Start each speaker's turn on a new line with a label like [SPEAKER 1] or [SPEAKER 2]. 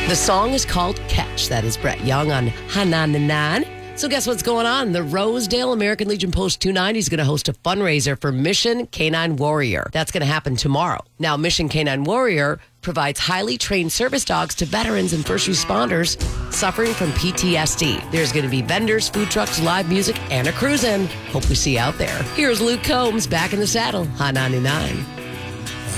[SPEAKER 1] The song is called Catch. That is Brett Young on Hanananan. So guess what's going on? The Rosedale American Legion Post 290 is going to host a fundraiser for Mission Canine Warrior. That's going to happen tomorrow. Now, Mission Canine Warrior provides highly trained service dogs to veterans and first responders suffering from PTSD. There's going to be vendors, food trucks, live music, and a cruise-in. Hope we see you out there. Here's Luke Combs back in the saddle, Hot 99.